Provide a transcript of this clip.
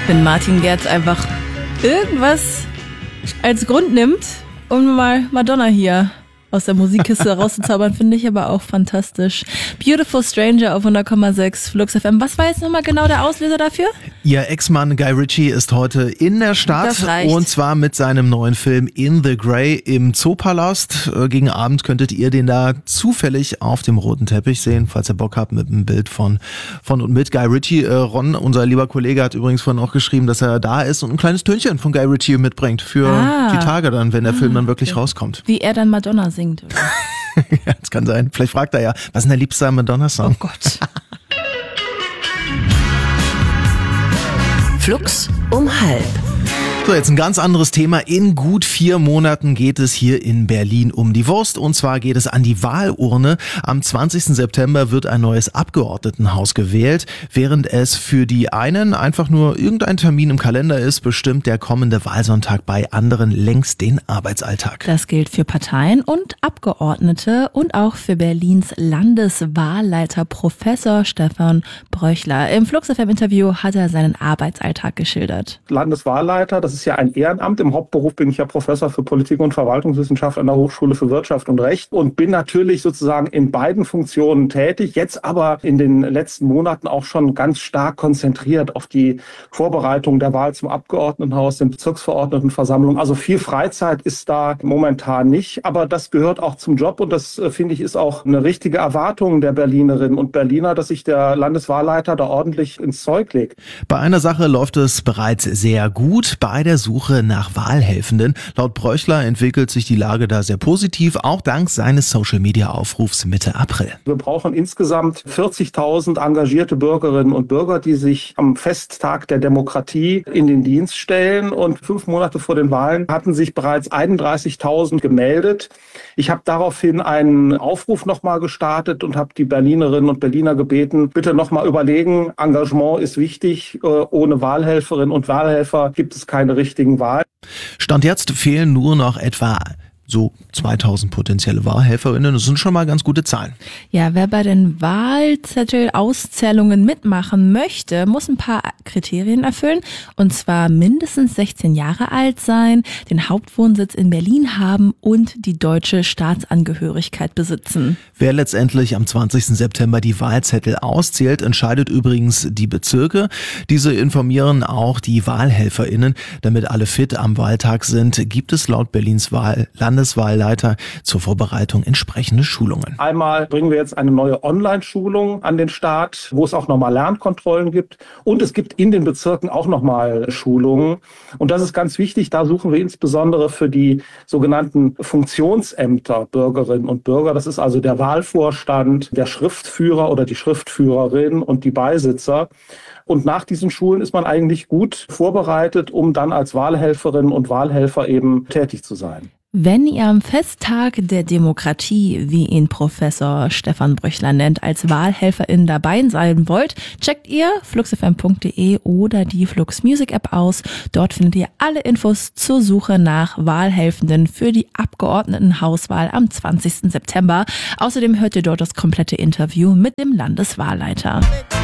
Wenn Martin Gerz einfach irgendwas als Grund nimmt, um mal Madonna hier aus der Musikkiste rauszuzaubern, finde ich aber auch fantastisch. Beautiful Stranger auf 100,6 Flux FM. Was war jetzt nochmal genau der Auslöser dafür? Ihr Ex-Mann Guy Ritchie ist heute in der Stadt, Das reicht. und zwar mit seinem neuen Film In the Grey im Zoopalast. Gegen Abend könntet ihr den da zufällig auf dem roten Teppich sehen, falls ihr Bock habt, mit einem Bild von und mit Guy Ritchie. Ron, unser lieber Kollege, hat übrigens vorhin auch geschrieben, dass er da ist und ein kleines Tönchen von Guy Ritchie mitbringt für die Tage dann, wenn der Film dann wirklich rauskommt. Wie er dann Madonna singt, oder? Ja, das kann sein. Vielleicht fragt er ja, was ist denn der liebste Madonna-Song? Oh Gott. Flux um 12:30. So, jetzt ein ganz anderes Thema. In gut 4 Monaten geht es hier in Berlin um die Wurst. Und zwar geht es an die Wahlurne. Am 20. September wird ein neues Abgeordnetenhaus gewählt. Während es für die einen einfach nur irgendein Termin im Kalender ist, bestimmt der kommende Wahlsonntag bei anderen längst den Arbeitsalltag. Das gilt für Parteien und Abgeordnete und auch für Berlins Landeswahlleiter Professor Stefan Bröchler. Im Flux FM-Interview hat er seinen Arbeitsalltag geschildert. Landeswahlleiter, das ist ja ein Ehrenamt. Im Hauptberuf bin ich ja Professor für Politik und Verwaltungswissenschaft an der Hochschule für Wirtschaft und Recht und bin natürlich sozusagen in beiden Funktionen tätig, jetzt aber in den letzten Monaten auch schon ganz stark konzentriert auf die Vorbereitung der Wahl zum Abgeordnetenhaus, den Bezirksverordnetenversammlungen. Also viel Freizeit ist da momentan nicht, aber das gehört auch zum Job und das, finde ich, ist auch eine richtige Erwartung der Berlinerinnen und Berliner, dass sich der Landeswahlleiter da ordentlich ins Zeug legt. Bei einer Sache läuft es bereits sehr gut, bei der Suche nach Wahlhelfenden. Laut Bröchler entwickelt sich die Lage da sehr positiv, auch dank seines Social-Media-Aufrufs Mitte April. Wir brauchen insgesamt 40.000 engagierte Bürgerinnen und Bürger, die sich am Festtag der Demokratie in den Dienst stellen. Und 5 Monate vor den Wahlen hatten sich bereits 31.000 gemeldet. Ich habe daraufhin einen Aufruf nochmal gestartet und habe die Berlinerinnen und Berliner gebeten, bitte nochmal überlegen, Engagement ist wichtig. Ohne Wahlhelferinnen und Wahlhelfer gibt es keine richtigen Wahlen. Stand jetzt fehlen nur noch etwa so 2000 potenzielle Wahlhelferinnen. Das sind schon mal ganz gute Zahlen. Ja, wer bei den Wahlzettelauszählungen mitmachen möchte, muss ein paar Kriterien erfüllen. Und zwar mindestens 16 Jahre alt sein, den Hauptwohnsitz in Berlin haben und die deutsche Staatsangehörigkeit besitzen. Wer letztendlich am 20. September die Wahlzettel auszählt, entscheidet übrigens die Bezirke. Diese informieren auch die WahlhelferInnen. Damit alle fit am Wahltag sind, gibt es laut Berlins Landeswahlleiter zur Vorbereitung entsprechende Schulungen. Einmal bringen wir jetzt eine neue Online-Schulung an den Start, wo es auch nochmal Lernkontrollen gibt. Und es gibt in den Bezirken auch nochmal Schulungen. Und das ist ganz wichtig. Da suchen wir insbesondere für die sogenannten Funktionsämter Bürgerinnen und Bürger. Das ist also der Wahlvorstand, der Schriftführer oder die Schriftführerin und die Beisitzer. Und nach diesen Schulen ist man eigentlich gut vorbereitet, um dann als Wahlhelferin und Wahlhelfer eben tätig zu sein. Wenn ihr am Festtag der Demokratie, wie ihn Professor Stefan Bröchler nennt, als Wahlhelferin dabei sein wollt, checkt ihr fluxfm.de oder die Flux Music App aus. Dort findet ihr alle Infos zur Suche nach Wahlhelfenden für die Abgeordnetenhauswahl am 20. September. Außerdem hört ihr dort das komplette Interview mit dem Landeswahlleiter.